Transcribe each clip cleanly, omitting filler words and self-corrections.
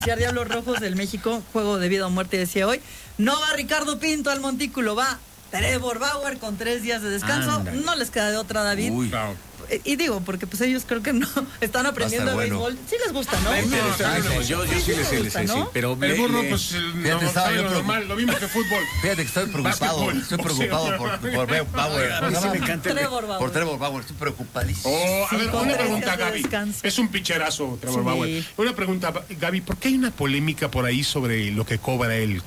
Diablos Rojos del México, juego de vida o muerte, decía hoy. No va Ricardo Pinto al montículo, va Trevor Bauer con 3 días de descanso. Ándale. No les queda de otra, David. Uy, no. Y digo, porque pues ellos creo que no están aprendiendo béisbol. Sí les gusta, ¿no? Yo sí les sé, sí. Pero el burro, pues, no sabe lo normal, lo mismo que fútbol. Fíjate que estoy preocupado. Estoy preocupado por Bauer. A mí sí me encanta por Trevor Bauer, estoy preocupadísimo. A ver, una pregunta, Gaby. Es un picherazo, Trevor Bauer. Una pregunta, Gaby, ¿por qué hay una polémica por ahí sobre lo que cobra él?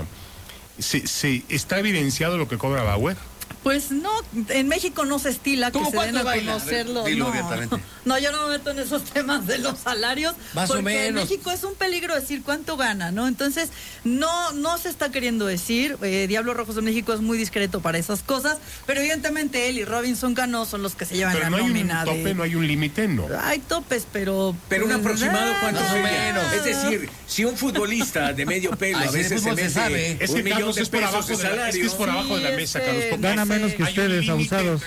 ¿Se está evidenciado lo que cobra Bauer? Pues no, en México no se estila que se den a conocerlo. Dilo abiertamente. No, yo no me meto en esos temas de los salarios. Más o menos. En México es un peligro decir cuánto gana, ¿no? Entonces, no se está queriendo decir. Diablos Rojos de México es muy discreto para esas cosas, pero evidentemente él y Robinson Cano son los que se llevan la nómina. Pero no hay un tope, no hay un límite, ¿no? Hay topes, pero... Pero un aproximado, ¿cuánto menos? Es decir, si un futbolista de medio pelo a veces se mete sabe. Es que Carlos es por abajo de salario. Es por abajo de la mesa, Carlos. Gana menos que ustedes, abusados.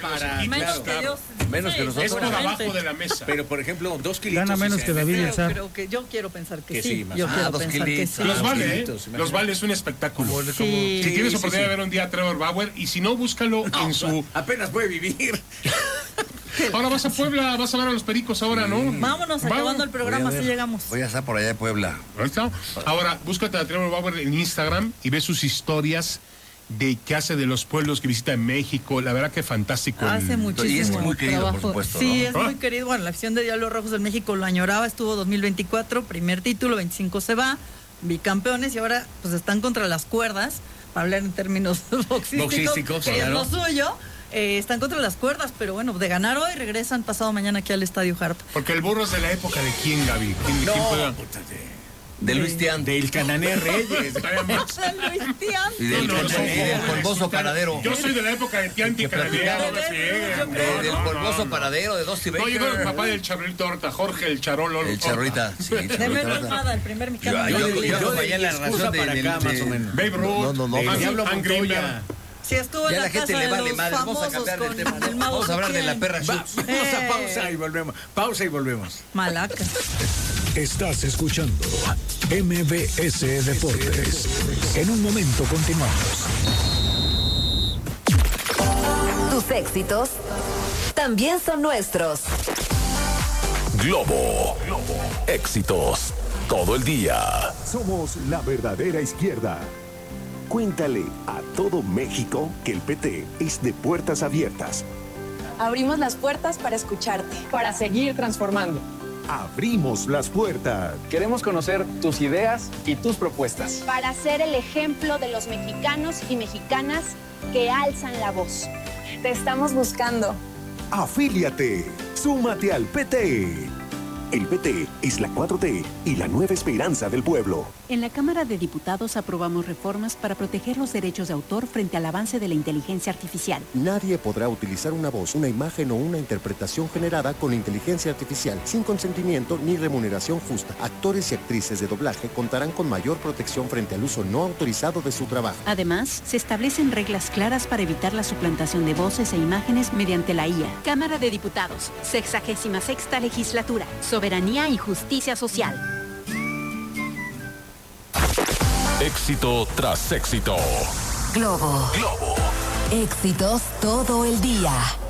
Menos que nosotros. Es por abajo de la mesa. Pero, por ejemplo, 2 kilitos. Gana menos que David Elzar. Yo quiero pensar que sí. sí. Yo quiero pensar que sí. Los vale, Los vale, es un espectáculo. Sí. Si tienes oportunidad de ver un día a Trevor Bauer, y si no, búscalo en su... Apenas puede vivir. Ahora vas a Puebla, vas a ver a los Pericos ahora, ¿no? Vámonos, acabando el programa, así llegamos. Voy a estar por allá de Puebla. Ahí está. Ahora, búscate a Trevor Bauer en Instagram y ve sus historias de qué hace de los pueblos que visita en México. La verdad que fantástico. Hace muchísimo y es muy querido, trabajo. por supuesto, Sí, ¿no? es muy querido. Bueno, la afición de Diablos Rojos del México lo añoraba, estuvo 2024, primer título, 25 se va, bicampeones, y ahora pues están contra las cuerdas, para hablar en términos boxísticos, que claro. es lo suyo. Están contra las cuerdas, pero bueno, de ganar hoy regresan pasado mañana aquí al Estadio Harp. Porque el burro es de la época de quién, Gaby. ¿Quién juega? De Luis Tián. Del Canané Reyes. Luis Tián. Y del polvoso paradero. Yo soy de la época de Tián y Canané. Del polvoso paradero de Dusty Baker. No, yo creo el papá del Charolito Horta, Jorge el Charol Horta. El Charolita, sí. De menos nada, el primer mexicano. Yo fallé la razón para acá, más o menos. Babe Ruth. No. Diablo Angry Montoya. Si estuvo en Ya la la gente casa le de vale los madre. Vamos a famosos cambiar de con tema. el mago Vamos a hablar de quién. la perra Schutz. Vamos a pausa y volvemos. Pausa y volvemos. Malaca. Estás escuchando MBS Deportes. En un momento continuamos. Tus éxitos también son nuestros. Globo. Éxitos todo el día. Somos la verdadera izquierda. Cuéntale a todo México que el PT es de puertas abiertas. Abrimos las puertas para escucharte, para seguir transformando. Abrimos las puertas. Queremos conocer tus ideas y tus propuestas. Para ser el ejemplo de los mexicanos y mexicanas que alzan la voz. Te estamos buscando. Afíliate. Súmate al PT. El PT es la 4T y la nueva esperanza del pueblo. En la Cámara de Diputados aprobamos reformas para proteger los derechos de autor frente al avance de la inteligencia artificial. Nadie podrá utilizar una voz, una imagen o una interpretación generada con inteligencia artificial sin consentimiento ni remuneración justa. Actores y actrices de doblaje contarán con mayor protección frente al uso no autorizado de su trabajo. Además, se establecen reglas claras para evitar la suplantación de voces e imágenes mediante la IA. Cámara de Diputados, 66ª Legislatura. Soberanía y justicia social. Éxito tras éxito. Globo. Éxitos todo el día.